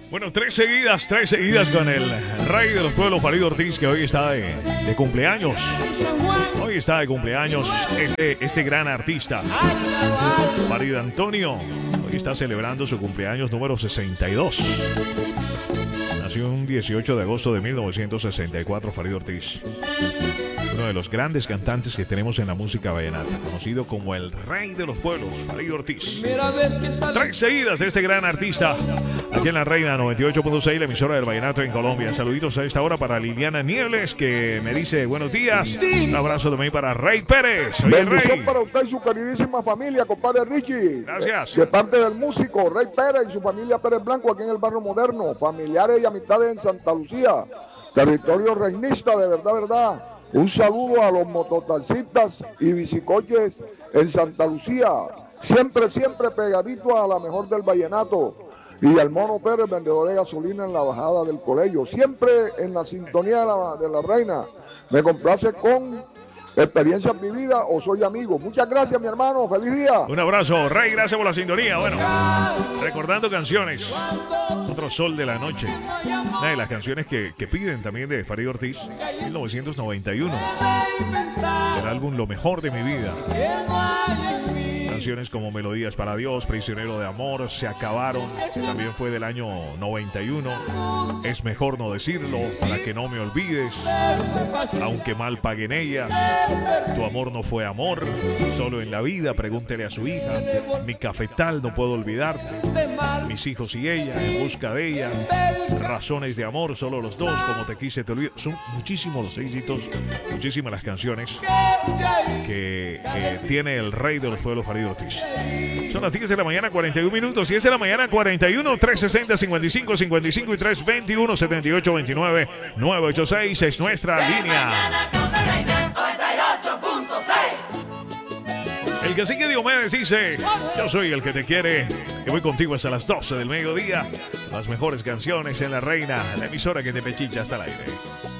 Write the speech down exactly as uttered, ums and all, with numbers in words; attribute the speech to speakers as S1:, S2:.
S1: Bueno, tres seguidas, tres seguidas con el rey de los pueblos, Farid Ortiz, que hoy está de, de cumpleaños. Hoy está de cumpleaños este, este gran artista, Farid Antonio. Hoy está celebrando su cumpleaños número sesenta y dos. Nació un dieciocho de agosto de mil novecientos sesenta y cuatro, Farid Ortiz. Uno de los grandes cantantes que tenemos en la música vallenata, conocido como el rey de los pueblos, Farid Ortiz. Tres seguidas de este gran artista, aquí en la Reina noventa y ocho punto seis, la emisora del vallenato en Colombia. Saluditos a esta hora para Liliana Niebles, que me dice buenos días. Un abrazo también para Rey Pérez. Oye,
S2: bendición
S1: Rey.
S2: para usted y su queridísima familia, compadre Richie.
S1: Gracias.
S2: De parte del músico Rey Pérez y su familia Pérez Blanco, aquí en el barrio moderno. Familiares y amistades en Santa Lucía, territorio reinista, de verdad, verdad. Un saludo a los mototaxistas y bicicoches en Santa Lucía. Siempre, siempre pegadito a la mejor del vallenato. Y al Mono Pérez, vendedor de gasolina en la bajada del colegio. Siempre en la sintonía de la, de la reina. Me complace con experiencias vividas o soy amigo. Muchas gracias, mi hermano. Feliz día.
S1: Un abrazo, Rey. Gracias por la sintonía. Bueno, recordando canciones. Otro sol de la noche. Una de las canciones que, que piden también de Farid Ortiz, mil novecientos noventa y uno. El álbum Lo Mejor de Mi Vida. Canciones como Melodías para Dios, Prisionero de Amor, Se Acabaron, que también fue del año noventa y uno. Es Mejor No Decirlo, Para Que No Me Olvides, Aunque Mal Paguen Ella, Tu Amor No Fue Amor, Solo en la Vida, Pregúntele a su hija, Mi Cafetal, No Puedo Olvidarte, Mis Hijos y Ella, En Busca de Ella, Razones de Amor, Solo los Dos, Como Te Quise Te Olvido. Son muchísimos los éxitos, muchísimas las canciones que eh, tiene el rey de los pueblos, Farid Ortiz. Son las diez de la mañana, cuarenta y un minutos. diez de la mañana, cuarenta y uno, trescientos sesenta, cincuenta y cinco, cincuenta y cinco y trescientos veintiuno, setenta y ocho, veintinueve, novecientos ochenta y seis es nuestra línea. El cacique Diomedes dice: yo soy el que te quiere y voy contigo hasta las doce del mediodía. Las mejores canciones en La Reina, la emisora que te pechicha hasta el aire.